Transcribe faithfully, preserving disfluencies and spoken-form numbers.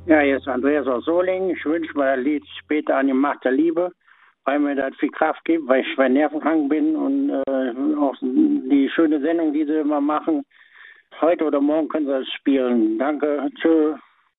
Ja, hier ist Andreas aus Solingen. Ich wünsche mir das Lied später an die Macht der Liebe, weil mir das viel Kraft gibt, weil ich schwer nervenkrank bin und äh, auch die schöne Sendung, die sie immer machen. Heute oder morgen können sie das spielen. Danke, tschö.